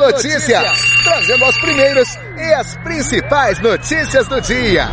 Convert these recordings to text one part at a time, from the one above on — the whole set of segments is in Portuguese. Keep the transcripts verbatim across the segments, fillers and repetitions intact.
Notícias, trazendo as primeiras e as principais notícias do dia.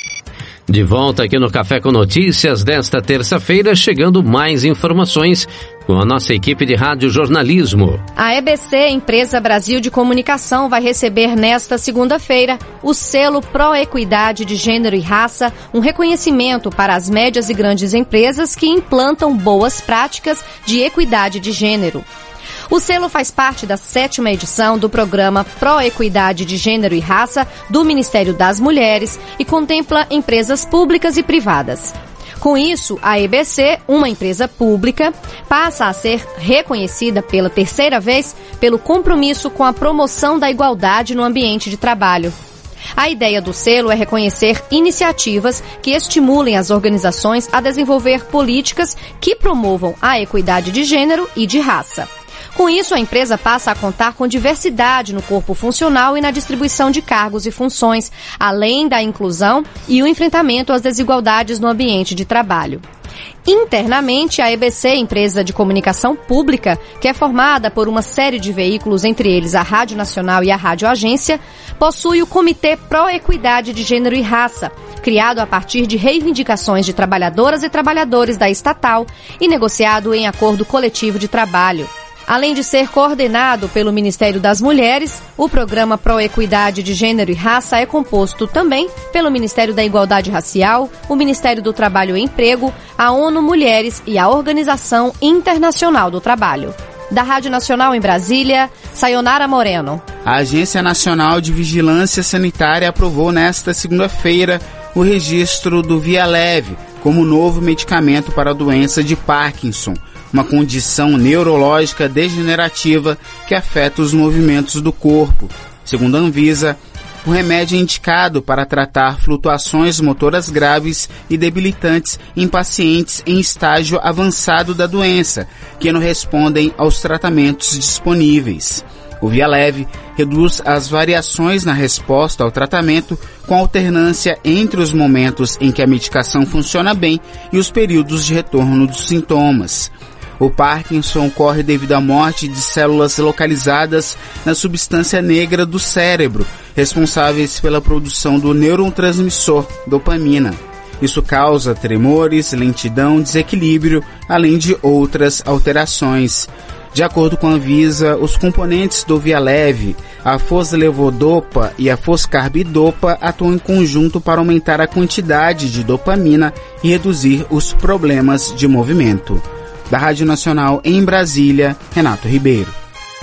De volta aqui no Café com Notícias desta terça-feira, chegando mais informações com a nossa equipe de rádio jornalismo. A E B C, Empresa Brasil de Comunicação, vai receber nesta segunda-feira o selo Pró-Equidade de Gênero e Raça, um reconhecimento para as médias e grandes empresas que implantam boas práticas de equidade de gênero. O selo faz parte da sétima edição do programa Pró-Equidade de Gênero e Raça do Ministério das Mulheres e contempla empresas públicas e privadas. Com isso, a E B C, uma empresa pública, passa a ser reconhecida pela terceira vez pelo compromisso com a promoção da igualdade no ambiente de trabalho. A ideia do selo é reconhecer iniciativas que estimulem as organizações a desenvolver políticas que promovam a equidade de gênero e de raça. Com isso, a empresa passa a contar com diversidade no corpo funcional e na distribuição de cargos e funções, além da inclusão e o enfrentamento às desigualdades no ambiente de trabalho. Internamente, a E B C, empresa de comunicação pública, que é formada por uma série de veículos, entre eles a Rádio Nacional e a Rádio Agência, possui o Comitê Pró-Equidade de Gênero e Raça, criado a partir de reivindicações de trabalhadoras e trabalhadores da estatal e negociado em acordo coletivo de trabalho. Além de ser coordenado pelo Ministério das Mulheres, o programa Pró-Equidade de Gênero e Raça é composto também pelo Ministério da Igualdade Racial, o Ministério do Trabalho e Emprego, a ONU Mulheres e a Organização Internacional do Trabalho. Da Rádio Nacional em Brasília, Sayonara Moreno. A Agência Nacional de Vigilância Sanitária aprovou nesta segunda-feira o registro do Vyalev como novo medicamento para a doença de Parkinson, uma condição neurológica degenerativa que afeta os movimentos do corpo. Segundo a Anvisa, o remédio é indicado para tratar flutuações motoras graves e debilitantes em pacientes em estágio avançado da doença, que não respondem aos tratamentos disponíveis. O Vyalev reduz as variações na resposta ao tratamento com alternância entre os momentos em que a medicação funciona bem e os períodos de retorno dos sintomas. O Parkinson ocorre devido à morte de células localizadas na substância negra do cérebro, responsáveis pela produção do neurotransmissor dopamina. Isso causa tremores, lentidão, desequilíbrio, além de outras alterações. De acordo com a Anvisa, os componentes do Vyalev, a foslevodopa e a foscarbidopa, atuam em conjunto para aumentar a quantidade de dopamina e reduzir os problemas de movimento. Da Rádio Nacional em Brasília, Renato Ribeiro.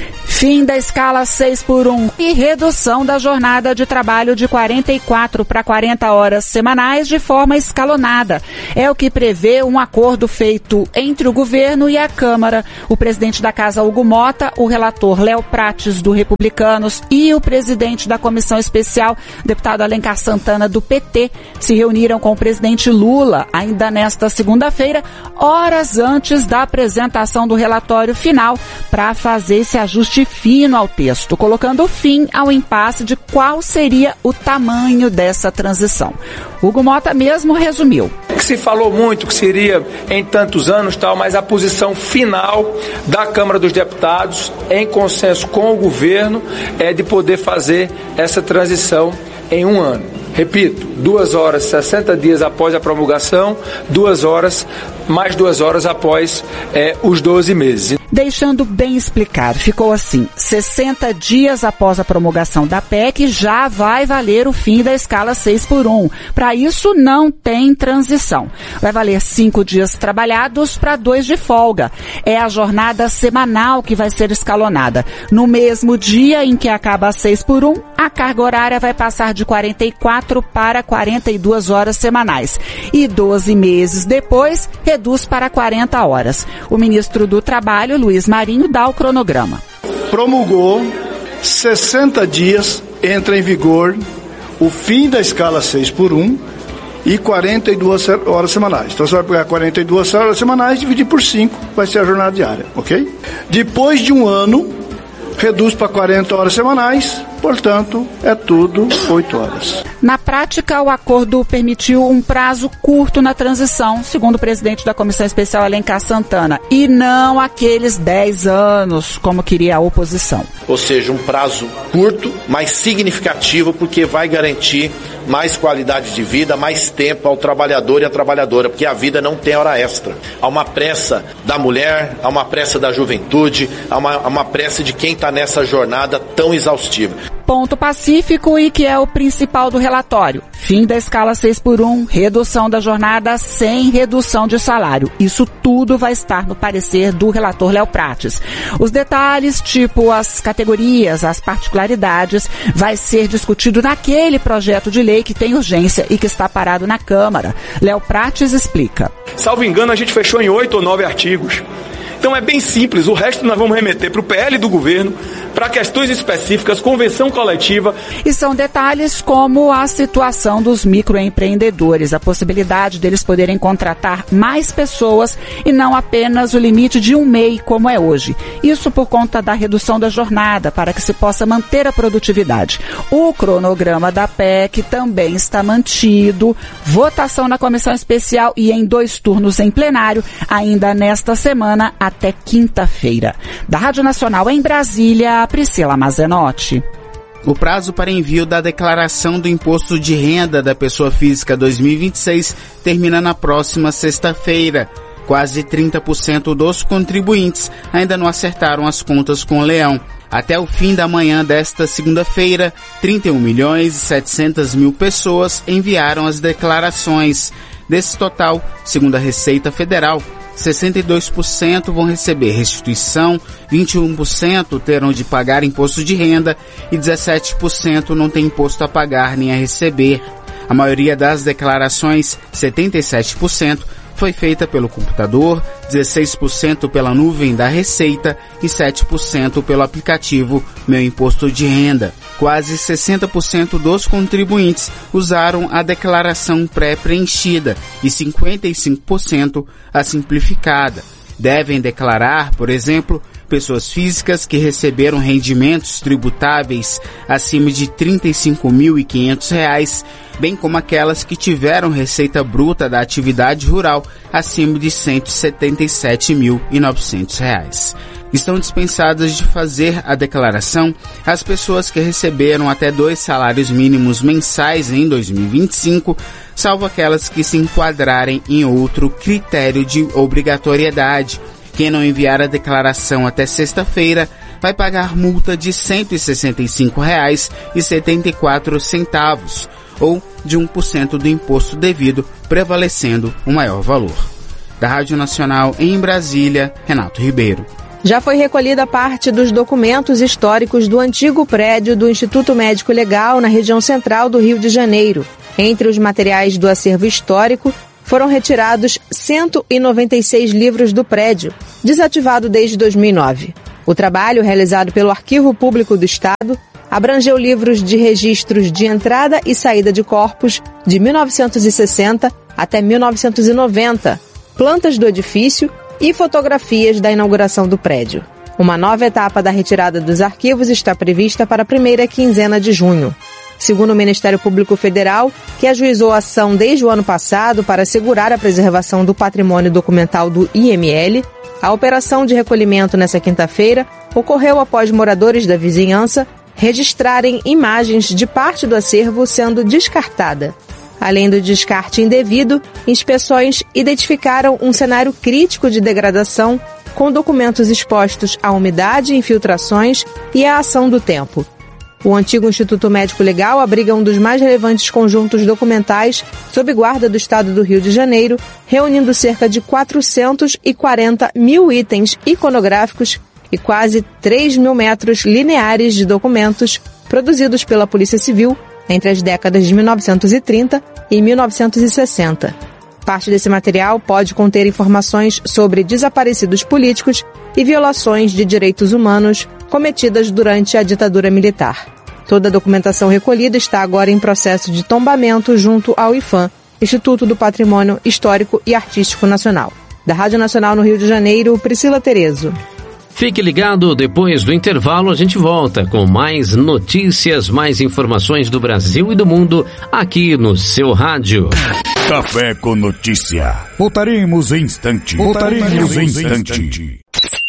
Fim da escala seis por um e redução da jornada de trabalho de quarenta e quatro para quarenta horas semanais de forma escalonada. É o que prevê um acordo feito entre o governo e a Câmara. O presidente da Casa, Hugo Mota, o relator Léo Prates, do Republicanos, e o presidente da Comissão Especial, deputado Alencar Santana, do P T, se reuniram com o presidente Lula ainda nesta segunda-feira, horas antes da apresentação do relatório final, para fazer esse ajuste fino ao texto, colocando fim ao impasse de qual seria o tamanho dessa transição. Hugo Mota mesmo resumiu. Se falou muito que seria em tantos anos, tal, mas a posição final da Câmara dos Deputados, em consenso com o governo, é de poder fazer essa transição em um ano. Repito, duas horas, sessenta dias após a promulgação, duas horas, mais duas horas após é, os doze meses. Deixando bem explicado, ficou assim, sessenta dias após a promulgação da P E C já vai valer o fim da escala seis por um. Para isso não tem transição. Vai valer cinco dias trabalhados para dois de folga. É a jornada semanal que vai ser escalonada. No mesmo dia em que acaba a seis por um, a carga horária vai passar de quarenta e quatro para quarenta e duas horas semanais. E doze meses depois, reduz para quarenta horas. O ministro do Trabalho, Luiz Marinho, dá o cronograma. Promulgou, sessenta dias entra em vigor o fim da escala seis por um e quarenta e duas horas semanais. Então você vai pegar quarenta e duas horas semanais e dividir por cinco, vai ser a jornada diária, ok? Depois de um ano, reduz para quarenta horas semanais, portanto, é tudo oito horas. Na prática, o acordo permitiu um prazo curto na transição, segundo o presidente da Comissão Especial, Alencar Santana, e não aqueles dez anos, como queria a oposição. Ou seja, um prazo curto, mas significativo, porque vai garantir mais qualidade de vida, mais tempo ao trabalhador e à trabalhadora, porque a vida não tem hora extra. Há uma pressa da mulher, há uma pressa da juventude, há uma, há uma pressa de quem está nessa jornada tão exaustiva. Ponto pacífico e que é o principal do relatório. Fim da escala seis por um, redução da jornada sem redução de salário. Isso tudo vai estar no parecer do relator Léo Prates. Os detalhes, tipo as categorias, as particularidades, vai ser discutido naquele projeto de lei que tem urgência e que está parado na Câmara. Léo Prates explica. Salvo engano, a gente fechou em oito ou nove artigos. Então é bem simples, o resto nós vamos remeter para o P L do governo, para questões específicas, convenção coletiva. E são detalhes como a situação dos microempreendedores, a possibilidade deles poderem contratar mais pessoas e não apenas o limite de um M E I, como é hoje. Isso por conta da redução da jornada, para que se possa manter a produtividade. O cronograma da P E C também está mantido, votação na comissão especial e em dois turnos em plenário, ainda nesta semana, até quinta-feira. Da Rádio Nacional em Brasília, Priscila Mazenotti. O prazo para envio da declaração do Imposto de Renda da Pessoa Física dois mil e vinte e seis termina na próxima sexta-feira. Quase trinta por cento dos contribuintes ainda não acertaram as contas com o Leão. Até o fim da manhã desta segunda-feira, trinta e um milhões e setecentas mil pessoas enviaram as declarações. Desse total, segundo a Receita Federal, sessenta e dois por cento vão receber restituição, vinte e um por cento terão de pagar imposto de renda e dezessete por cento não tem imposto a pagar nem a receber. A maioria das declarações, setenta e sete por cento, foi feita pelo computador, dezesseis por cento pela nuvem da Receita e sete por cento pelo aplicativo Meu Imposto de Renda. Quase sessenta por cento dos contribuintes usaram a declaração pré-preenchida e cinquenta e cinco por cento a simplificada. Devem declarar, por exemplo, pessoas físicas que receberam rendimentos tributáveis acima de trinta e cinco mil e quinhentos reais, bem como aquelas que tiveram receita bruta da atividade rural acima de cento e setenta e sete mil e novecentos reais. Estão dispensadas de fazer a declaração as pessoas que receberam até dois salários mínimos mensais em dois mil e vinte e cinco, salvo aquelas que se enquadrarem em outro critério de obrigatoriedade. Quem não enviar a declaração até sexta-feira vai pagar multa de cento e sessenta e cinco reais e setenta e quatro centavos, ou de um por cento do imposto devido, prevalecendo o maior valor. Da Rádio Nacional em Brasília, Renato Ribeiro. Já foi recolhida parte dos documentos históricos do antigo prédio do Instituto Médico Legal na região central do Rio de Janeiro. Entre os materiais do acervo histórico, foram retirados cento e noventa e seis livros do prédio, desativado desde dois mil e nove. O trabalho, realizado pelo Arquivo Público do Estado, abrangeu livros de registros de entrada e saída de corpos de mil novecentos e sessenta até mil novecentos e noventa, plantas do edifício e fotografias da inauguração do prédio. Uma nova etapa da retirada dos arquivos está prevista para a primeira quinzena de junho. Segundo o Ministério Público Federal, que ajuizou a ação desde o ano passado para assegurar a preservação do patrimônio documental do I M L, a operação de recolhimento nesta quinta-feira ocorreu após moradores da vizinhança registrarem imagens de parte do acervo sendo descartada. Além do descarte indevido, inspeções identificaram um cenário crítico de degradação, com documentos expostos à umidade, infiltrações e à ação do tempo. O antigo Instituto Médico Legal abriga um dos mais relevantes conjuntos documentais sob guarda do Estado do Rio de Janeiro, reunindo cerca de quatrocentos e quarenta mil itens iconográficos e quase três mil metros lineares de documentos produzidos pela Polícia Civil entre as décadas de mil novecentos e trinta e mil novecentos e sessenta. Parte desse material pode conter informações sobre desaparecidos políticos e violações de direitos humanos cometidas durante a ditadura militar. Toda a documentação recolhida está agora em processo de tombamento junto ao IPHAN, Instituto do Patrimônio Histórico e Artístico Nacional. Da Rádio Nacional no Rio de Janeiro, Priscila Terezo. Fique ligado, depois do intervalo a gente volta com mais notícias, mais informações do Brasil e do mundo aqui no seu rádio. Café com Notícia. Voltaremos em instante. Voltaremos em instante.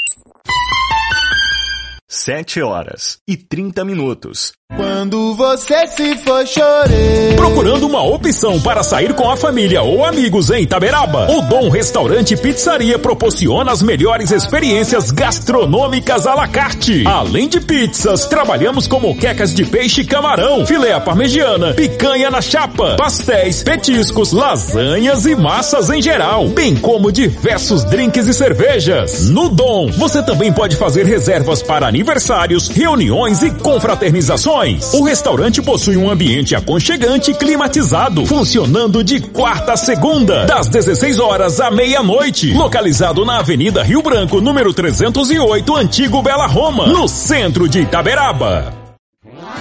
Sete horas e trinta minutos. Quando você se for chorar. Procurando uma opção para sair com a família ou amigos em Itaberaba? O Dom Restaurante e Pizzaria proporciona as melhores experiências gastronômicas à la carte. Além de pizzas, trabalhamos com moquecas de peixe e camarão, filé à parmegiana, picanha na chapa, pastéis, petiscos, lasanhas e massas em geral, bem como diversos drinks e cervejas. No Dom, você também pode fazer reservas para aniversários, reuniões e confraternizações. O restaurante possui um ambiente aconchegante e climatizado, funcionando de quarta a segunda, das dezesseis horas à meia-noite, localizado na Avenida Rio Branco, número trezentos e oito, Antigo Bela Roma, no centro de Itaberaba.